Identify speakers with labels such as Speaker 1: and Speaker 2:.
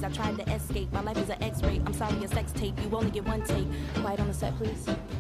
Speaker 1: I tried to escape. My life is an X-ray. I'm sorry, a sex tape. You only get one take. Quiet on the set, please.